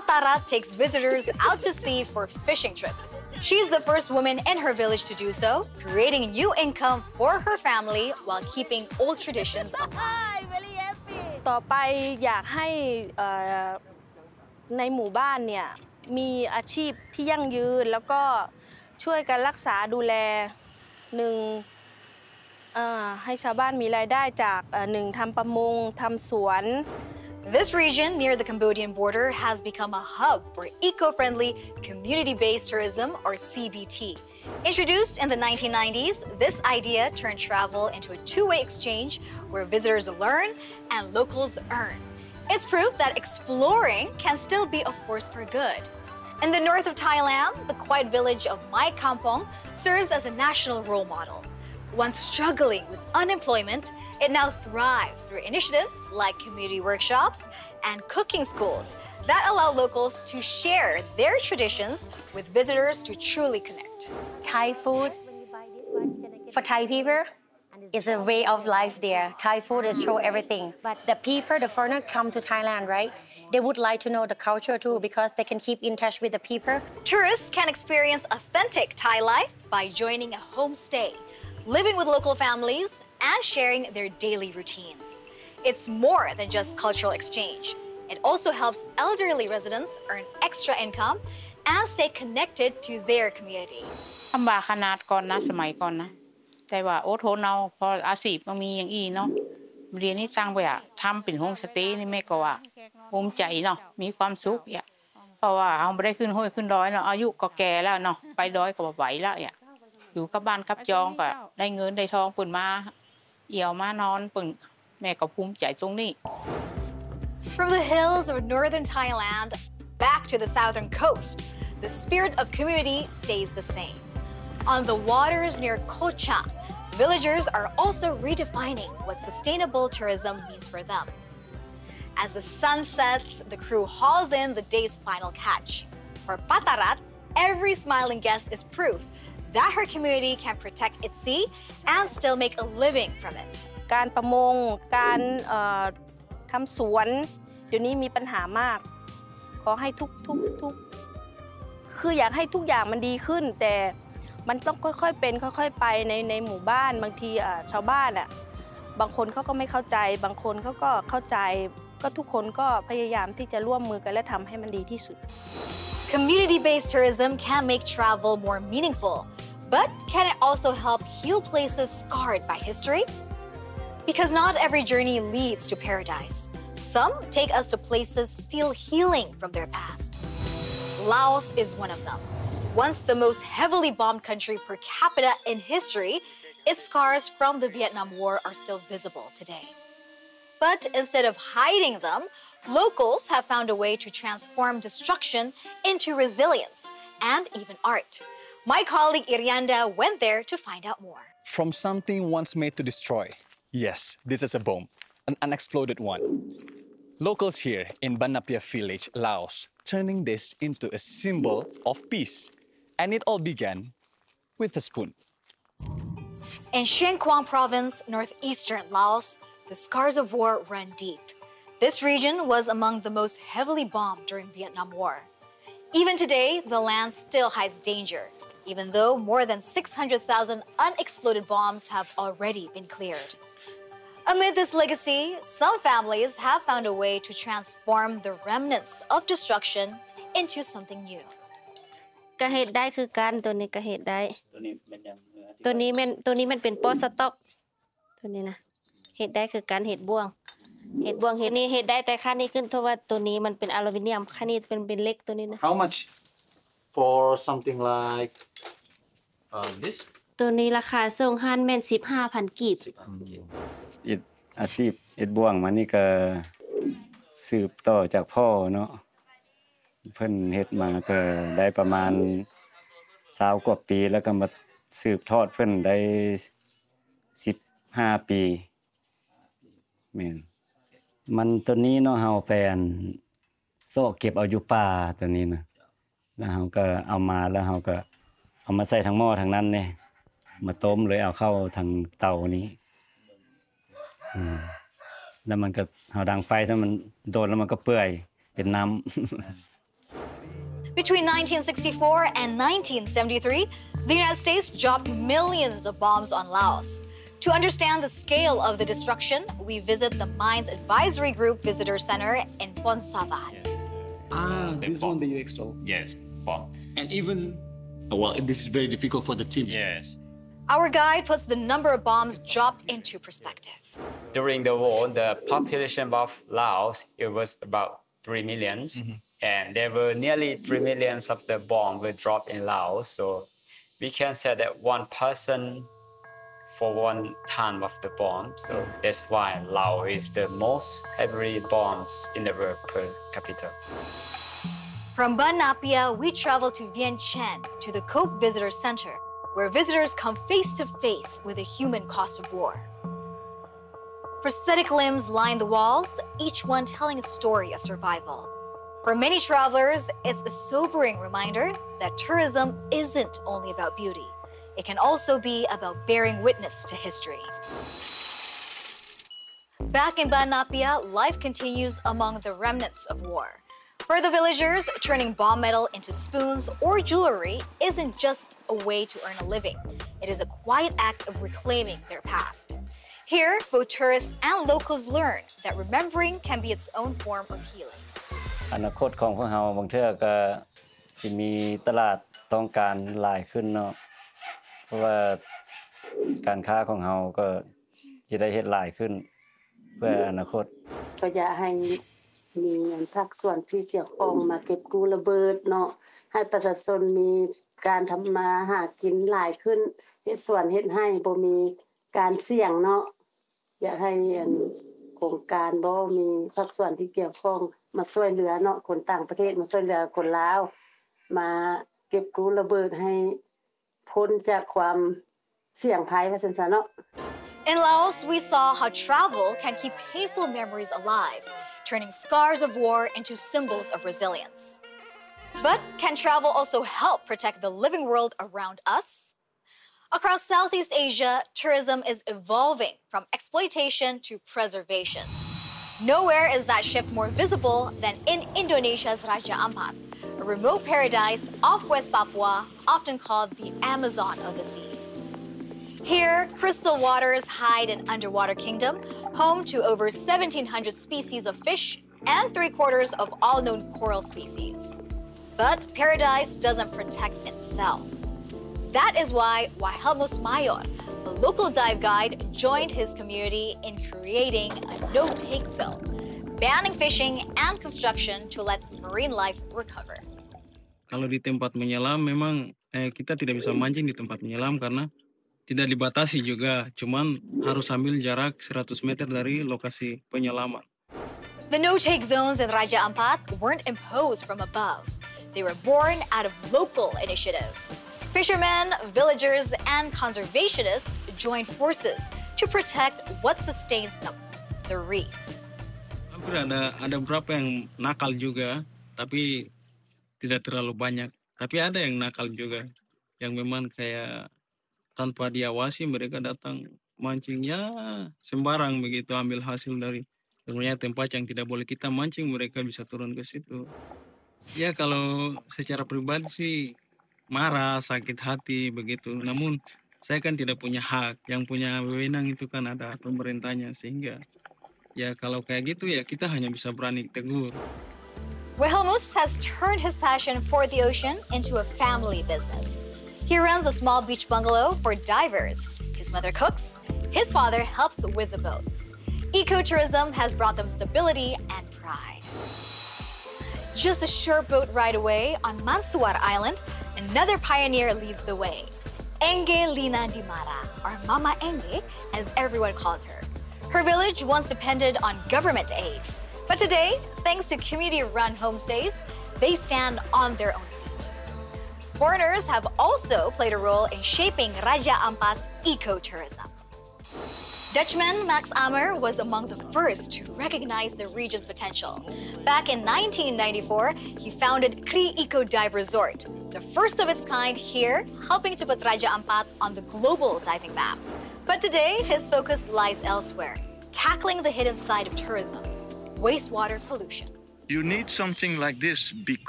Patarat takes visitors out to sea for fishing trips. She's the first woman in her village to do so, creating new income for her family while keeping old traditions alive. ต่อไปอยากให้ในหมู่บ้านเนี่ยมีอาชีพที่ยั่งยืนแล้วก็ช่วยกันรักษาดูแลหนึ่งให้ชาวบ้านมีรายได้จากหนึ่งทำประมงทำสวน This region near the Cambodian border has become a hub for eco-friendly community-based tourism or CBT. Introduced in the 1990s, this idea turned travel into a two-way exchange where visitors learn and locals earn. It's proof that exploring can still be a force for good. In the north of Thailand, the quiet village of Mai Kampong serves as a national role model. Once struggling with unemployment, it now thrives through initiatives like community workshops and cooking schools that allow locals to share their traditions with visitors to truly connect. Thai food for Thai people is a way of life there. Thai food is show everything. But the people, the foreigner come to Thailand, right? They would like to know the culture too because they can keep in touch with the people. Tourists can experience authentic Thai life by joining a homestay, living with local families, and sharing their daily routines. It's more than just cultural exchange. It also helps elderly residents earn extra income and stay connected to their community. ลำบากขนาดก่อนนะสมัยก่อนนะแต่ว่าอดทนเอาพออาชีพมันมีอย่างอีเนาะเรียนนี่ตั้งไปทำเป็นโฮมสเตย์นี่แม่ก็ว่าภูมิใจเนาะมีความสุขเพราะว่าเราไม่ได้ขึ้นห้วยขึ้นดอยเนาะอายุก็แก่แล้วเนาะไปดอยก็บ่ไหวแล้วอยู่กับบ้านกับจองก็ได้เงินได้ทองปุ่นมาเอี่ยวมานอนปุ่นแม่ก็ภูมิใจตรงนี้ From the hills of northern Thailand back to the southern coast, the spirit of community stays the same. On the waters near Koh Chang, villagers are also redefining what sustainable tourism means for them. As the sun sets, the crew hauls in the day's final catch. For Patarat, every smiling guest is proof that her community can protect its sea and still make a living from it. การประมงการทำสวนเดี๋ยวนี้มีปัญหามากขอให้ทุกคืออยากให้ทุกอย่างมันดีขึ้นแต่มันต้องค่อยๆเป็นค่อยๆไปในหมู่บ้านบางทีชาวบ้านบางคนเขาก็ไม่เข้าใจบางคนเขาก็เข้าใจก็ทุกคนก็พยายามที่จะร่วมมือกันและทำให้มันดีที่สุด Community-based tourism can make travel more meaningful, but can it also help heal places scarred by history? Because not every journey leads to paradise. Some take us to places still healing from their past. Laos is one of them. Once the most heavily bombed country per capita in history, its scars from the Vietnam War are still visible today. But instead of hiding them, locals have found a way to transform destruction into resilience and even art. My colleague Irianda went there to find out more. From something once made to destroy, yes, this is a bomb, an unexploded one. Locals here in Ban Napia village, Laos, turning this into a symbol of peace. And it all began with a spoon. In Xieng Quang province, northeastern Laos, the scars of war run deep. This region was among the most heavily bombed during Vietnam War. Even today, the land still hides danger, even though more than 600,000 unexploded bombs have already been cleared. Amid this legacy, some families have found a way to transform the remnants of destruction into something new. ก็เฮ็ดได้คือกันตัวนี้ก็เฮ็ดได้ตัวนี้มันเป็นโปสต็อกตัวนี้นะเฮ็ดได้คือการเฮ็ดบ่วงเฮ็ดนี่เฮ็ดได้แต่ค่านี้ขึ้นเพราะว่าตัวนี้มันเป็นอลูมิเนียมค่านี้เป็นเหล็กตัวนี้นะ How much for something like this ตัวนี้ราคาส่งหันแม่น 15,000 กีบอาชีพเฮ็ดบ่วงมานี่ก็สืบต่อจากพ่อเนาะเพิ่นเฮ็ดมาก็ได้ประมาณ20กว่าปีแล้วก็มาสืบทอดเพิ่นได้15ปีแม่นมันตัวนี้เนาะเฮาไปโซ่เก็บเอาอยู่ป่าตัวนี้นะแล้วเฮาก็เอามาแล้วเฮาก็เอามาใส่ทั้งหม้อทั้งนั้นเนี่ยมาต้มเลยเอาเข้าทางเตานี้แล้วมันก็เฮาดังไฟถ้ามันโดนแล้วมันก็เปื่อยเป็นน้ำ Between 1964 and 1973, the United States dropped millions of bombs on Laos. To understand the scale of the destruction, we visit the Mines Advisory Group Visitor Center in Ponsavan. This one that you explore. Yes, bomb. And even, well, this is very difficult for the team. Yes. Our guide puts the number of bombs dropped into perspective. During the war, the population of Laos, it was about 3 million. And there were nearly 3 million of the bombs were dropped in Laos. So we can say that one person for 1 ton of the bomb. So that's why Laos is the most heavily bombs in the world per capita. From Ban Napia, we travel to Vientiane to the Cope Visitor Center, where visitors come face to face with the human cost of war. Prosthetic limbs line the walls, each one telling a story of survival. For many travelers, it's a sobering reminder that tourism isn't only about beauty. It can also be about bearing witness to history. Back in Ban Napia, life continues among the remnants of war. For the villagers, turning bomb metal into spoons or jewelry isn't just a way to earn a living. It is a quiet act of reclaiming their past. Here, both tourists and locals learn that remembering can be its own form of healing. อนาคตของพวกเราบางเทื่อก็สิมีตลาดต้องการหลายขึ้นเนาะเพราะว่าการค้าของเราก็จะได้เฮ็ดหลายขึ้นเพื่ออนาคตก็อยากให้มีภาคส่วนที่เกี่ยวข้องมาเก็บกู้ระเบิดเนาะให้ประชาชนมีการทำมาหากินหลายขึ้นเฮ็ดสวนเฮ็ดให้บ่มีการเสี่ยงเนาะอยากให้โครงการบ่มีภาคส่วนที่เกี่ยวข้องมาช่วยเหลือเนาะคนต่างประเทศมาช่วยเหลือคนลาวมาเก็บกู้ระเบิดให้พ้นจากความเสี่ยงภัยว่าซั่นซะเนาะ In Laos, we saw how travel can keep painful memories alive, turning scars of war into symbols of resilience. But can travel also help protect the living world around us? Across Southeast Asia, tourism is evolving from exploitation to preservation. Nowhere is that shift more visible than in Indonesia's Raja Ampat, a remote paradise off West Papua, often called the Amazon of the seas. Here, crystal waters hide an underwater kingdom, home to over 1,700 species of fish and 3/4 of all known coral species. But paradise doesn't protect itself. That is why Wilhelmus Mayor, a local dive guide, joined his community in creating a no-take zone, banning fishing and construction to let marine life recover. Kalau di tempat menyelam memang kita tidak bisa mancing di tempat menyelam karena tidak dibatasi juga, cuman harus ambil jarak 100 meter dari lokasi penyelaman. The no-take zones in Raja Ampat weren't imposed from above. They were born out of local initiative. Fishermen, villagers, and conservationists joined forces to protect what sustains them, the reefs. Hampir ada beberapa yang nakal juga, tapi tidak terlalu banyak. Tapi ada yang nakal juga, yang memang kayak tanpa diawasi mereka datang mancingnya sembarang begitu, ambil hasil dari sebenarnya tempat yang tidak boleh kita mancing, mereka bisa turun ke situ. Ya kalau secara pribadi sih marah, sakit hati begitu. Namun saya kan tidak punya hak, yang punya wewenang itu kan ada pemerintahnya, sehingga ya kalau kayak gitu ya kita hanya bisa berani tegur. Wilhelmus has turned his passion for the ocean into a family business. He runs a small beach bungalow for divers. His mother cooks, his father helps with the boats. Ecotourism has brought them stability and pride. Just a short boat ride away on Mansuar Island, another pioneer leads the way. Enge Lina Dimara, or Mama Enge, as everyone calls her. Her village once depended on government aid. But today, thanks to community-run homestays, they stand on their own feet. Foreigners have also played a role in shaping Raja Ampat's ecotourism. Dutchman Max Amer was among the first to recognize the region's potential. Back in 1994, he founded Kri Eco Dive Resort, the first of its kind here, helping to put Raja Ampat on the global diving map. But today, his focus lies elsewhere, tackling the hidden side of tourism, wastewater pollution. You need something like this because